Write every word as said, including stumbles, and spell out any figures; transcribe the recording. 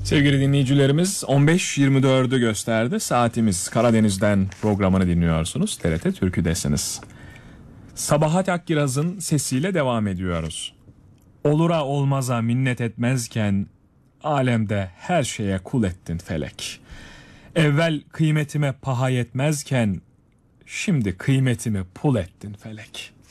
Sevgili dinleyicilerimiz, on beş yirmi dördü gösterdi saatimiz. Karadeniz'den programını dinliyorsunuz. T R T Türkü'desiniz. Sabahat Akkiraz'ın sesiyle devam ediyoruz. Olura olmaza minnet etmezken alemde her şeye kul ettin felek. Evvel kıymetime paha yetmezken şimdi kıymetimi pul ettin felek.